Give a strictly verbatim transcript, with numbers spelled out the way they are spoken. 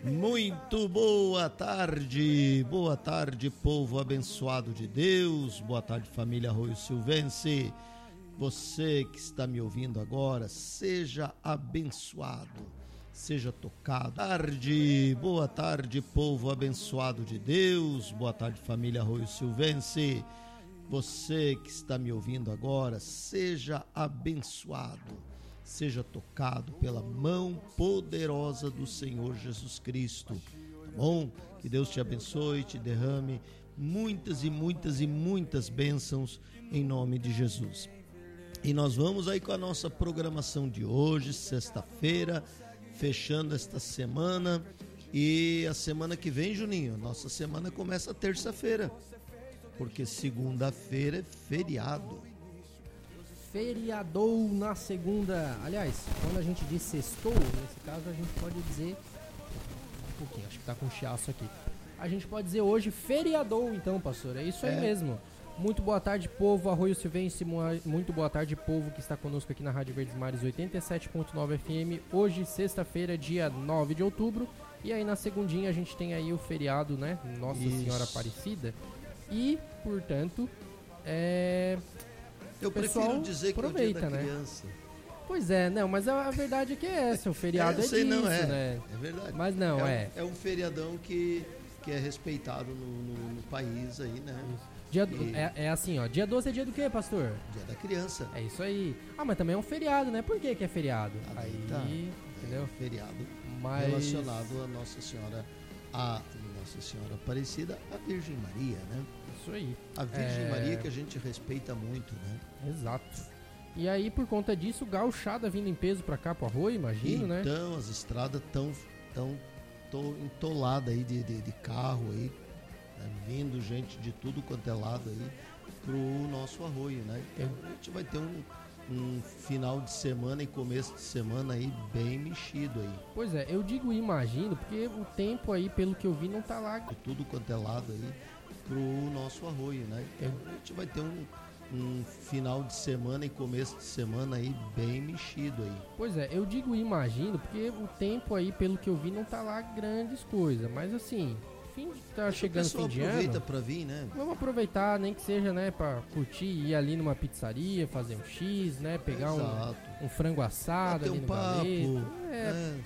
Muito boa tarde, boa tarde, povo abençoado de Deus, boa tarde, família Arroio Silvense. Você que está me ouvindo agora, seja abençoado, seja tocado. Boa tarde, boa tarde, povo abençoado de Deus, boa tarde, família Arroio Silvense. Você que está me ouvindo agora, seja abençoado, seja tocado pela mão poderosa do Senhor Jesus Cristo, tá bom? Que Deus te abençoe, te derrame muitas e muitas e muitas bênçãos em nome de Jesus. E nós vamos aí com a nossa programação de hoje, sexta-feira, fechando esta semana. E a semana que vem, Juninho, nossa semana começa terça-feira, porque segunda-feira é feriado. Feriadou na segunda. Aliás, quando a gente diz sextou, nesse caso a gente pode dizer um pouquinho, acho que tá com chiaço aqui. A gente pode dizer hoje feriadou, então, pastor. É isso aí é. mesmo. Muito boa tarde, povo Arroio Silvense. Muito boa tarde, povo que está conosco aqui na Rádio Verdes Mares oitenta e sete ponto nove F M. Hoje, sexta-feira, dia nove de outubro. E aí na segundinha a gente tem aí o feriado, né? Nossa isso. Senhora Aparecida. E, portanto, é... Eu pessoal prefiro dizer que aproveita, é o dia da né? criança. Pois é, não, mas a, a verdade é que é essa, o feriado é, é sei, disso, não, é, né? É verdade. Mas não, é. É um, é um feriadão que, que é respeitado no, no, no país aí, né? Dia, e... é, é assim, ó, dia doze é dia do quê, pastor? Dia da criança. É isso aí. Ah, mas também é um feriado, né? Por que que é feriado? Ah, aí, tá. entendeu? É um feriado mas... relacionado a Nossa Senhora, a Nossa Senhora Aparecida, a Virgem Maria, né? Isso aí. A Virgem é... Maria que a gente respeita muito, né? Exato. E aí, por conta disso, gauchada vindo em peso pra cá, pro Arroio, imagino, então, né? Então, as estradas tão, tão, tão entoladas aí de, de, de carro aí, né? Vindo gente de tudo quanto é lado aí pro nosso Arroio, né? Então, a gente vai ter um, um final de semana e começo de semana aí bem mexido aí. Pois é, eu digo imagino, porque o tempo aí, pelo que eu vi, não tá lá. De tudo quanto é lado aí pro nosso Arroio, né? Então, a gente vai ter um um final de semana e começo de semana aí bem mexido aí. Pois é, eu digo imagino, porque o tempo aí, pelo que eu vi, não tá lá grandes coisas, mas assim, fim de tá chegando fim de ano. Aproveita pra vir, né? Vamos aproveitar, nem que seja, né, pra curtir, ir ali numa pizzaria, fazer um X, né, pegar um, um frango assado bater ali um no papo, galeto. É, é.